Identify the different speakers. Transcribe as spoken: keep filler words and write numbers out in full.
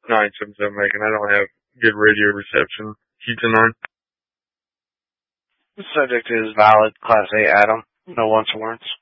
Speaker 1: nine seven seven Macon. I don't have good radio reception. Houston nine.
Speaker 2: The subject is valid, Class A Adam. No wants or warrants.